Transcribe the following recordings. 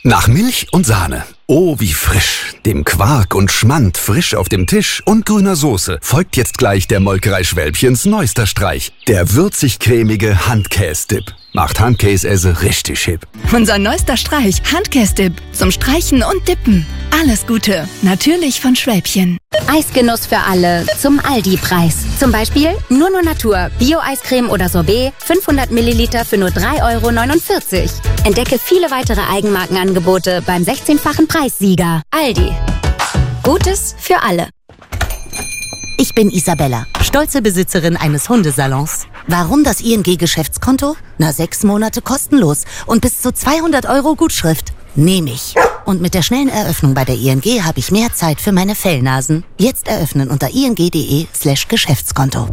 Nach Milch und Sahne. Oh, wie frisch. Dem Quark und Schmand frisch auf dem Tisch und grüner Soße folgt jetzt gleich der Molkerei Schwälbchens neuester Streich. Der würzig-cremige Handkäse-Dip. Macht Handkäse richtig hip. Unser neuester Streich, Handkäse-Dip. Zum Streichen und Dippen. Alles Gute. Natürlich von Schwälbchen. Eisgenuss für alle zum Aldi-Preis. Zum Beispiel nur Natur, Bio-Eiscreme oder Sorbet, 500 Milliliter für nur 3,49 €. Entdecke viele weitere Eigenmarkenangebote beim 16-fachen Preissieger. Aldi. Gutes für alle. Ich bin Isabella, stolze Besitzerin eines Hundesalons. Warum das ING-Geschäftskonto? 6 Monate kostenlos und bis zu 200 € Gutschrift. Nehme ich. Und mit der schnellen Eröffnung bei der ING habe ich mehr Zeit für meine Fellnasen. Jetzt eröffnen unter ing.de/Geschäftskonto.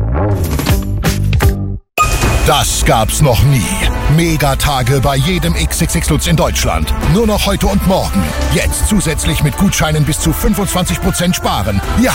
Das gab's noch nie. Megatage bei jedem XXX Lutz in Deutschland. Nur noch heute und morgen. Jetzt zusätzlich mit Gutscheinen bis zu 25% sparen. Ja,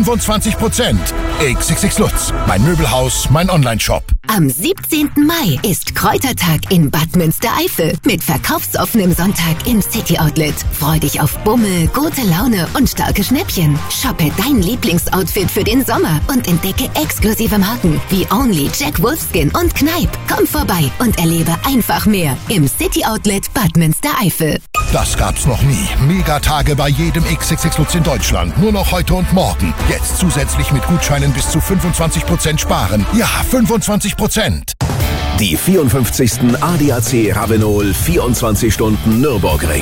25%. XXX Lutz. Mein Möbelhaus, mein Onlineshop. Am 17. Mai ist Kräutertag in Bad Münstereifel mit verkaufsoffenem Sonntag im City Outlet. Freu dich auf Bummel, gute Laune und starke Schnäppchen. Shoppe dein Lieblingsoutfit für den Sommer und entdecke exklusive Marken wie Only, Jack Wolfskin und Kneipp. Komm vorbei und erlebe einfach mehr im City Outlet Bad Münstereifel. Das gab's noch nie. Megatage bei jedem XXX Lutz in Deutschland. Nur noch heute und morgen. Jetzt zusätzlich mit Gutscheinen bis zu 25% sparen. Ja, 25%. Die 54. ADAC Ravenol 24 Stunden Nürburgring.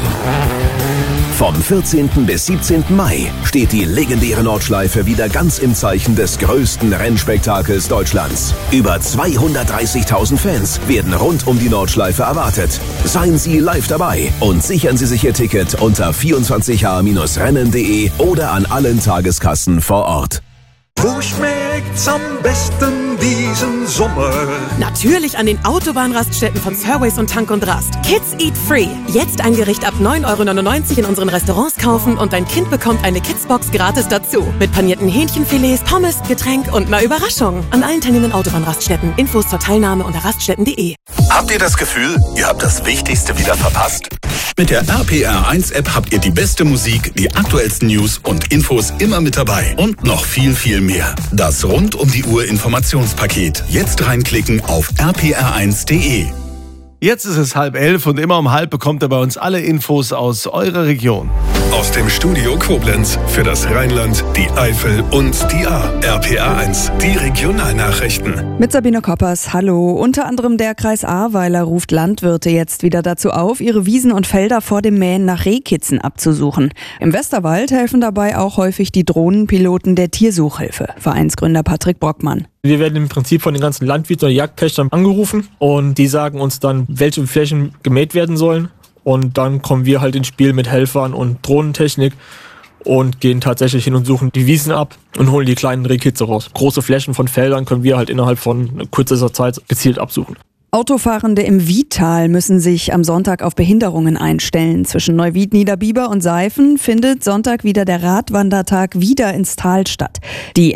Vom 14. bis 17. Mai steht die legendäre Nordschleife wieder ganz im Zeichen des größten Rennspektakels Deutschlands. Über 230.000 Fans werden rund um die Nordschleife erwartet. Seien Sie live dabei und sichern Sie sich Ihr Ticket unter 24h-rennen.de oder an allen Tageskassen vor Ort. Wo schmeckt's am besten diesen Sommer? Natürlich an den Autobahnraststätten von Fairways und Tank und Rast. Kids Eat Free. Jetzt ein Gericht ab 9,99 € in unseren Restaurants kaufen und dein Kind bekommt eine Kidsbox gratis dazu. Mit panierten Hähnchenfilets, Pommes, Getränk und einer Überraschung. An allen teilnehmenden Autobahnraststätten. Infos zur Teilnahme unter raststätten.de. Habt ihr das Gefühl, ihr habt das Wichtigste wieder verpasst? Mit der RPR1-App habt ihr die beste Musik, die aktuellsten News und Infos immer mit dabei. Und noch viel, viel mehr. Das rund um die Uhr Informationspaket. Jetzt reinklicken auf rpr1.de. Jetzt ist es 10:30 und immer um 10:30 bekommt ihr bei uns alle Infos aus eurer Region. Aus dem Studio Koblenz für das Rheinland, die Eifel und die Ahr. RPR1, die Regionalnachrichten. Mit Sabine Koppers, hallo. Unter anderem der Kreis Ahrweiler ruft Landwirte jetzt wieder dazu auf, ihre Wiesen und Felder vor dem Mähen nach Rehkitzen abzusuchen. Im Westerwald helfen dabei auch häufig die Drohnenpiloten der Tiersuchhilfe. Vereinsgründer Patrick Brockmann. Wir werden im Prinzip von den ganzen Landwirten oder Jagdpächtern angerufen und die sagen uns dann, welche Flächen gemäht werden sollen. Und dann kommen wir halt ins Spiel mit Helfern und Drohnentechnik und gehen tatsächlich hin und suchen die Wiesen ab und holen die kleinen Rehkitze raus. Große Flächen von Feldern können wir halt innerhalb von kürzester Zeit gezielt absuchen. Autofahrende im Wiedtal müssen sich am Sonntag auf Behinderungen einstellen. Zwischen Neuwied, Niederbiber und Seifen findet Sonntag wieder der Radwandertag wieder ins Tal statt. Die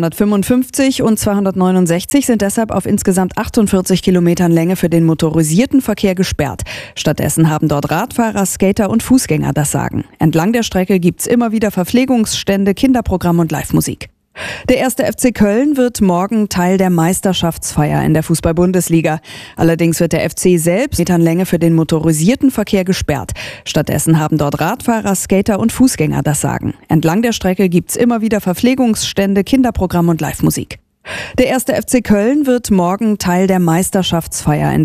L255 und 269 sind deshalb auf insgesamt 48 Kilometern Länge für den motorisierten Verkehr gesperrt. Stattdessen haben dort Radfahrer, Skater und Fußgänger das Sagen. Entlang der Strecke gibt's immer wieder Verpflegungsstände, Kinderprogramm und Live-Musik. Der 1. FC Köln wird morgen Teil der Meisterschaftsfeier in der Fußball-Bundesliga. Allerdings wird der FC selbst Metern Länge für den motorisierten Verkehr gesperrt. Stattdessen haben dort Radfahrer, Skater und Fußgänger das Sagen. Entlang der Strecke gibt's immer wieder Verpflegungsstände, Kinderprogramm und Live-Musik. Der 1. FC Köln wird morgen Teil der Meisterschaftsfeier in der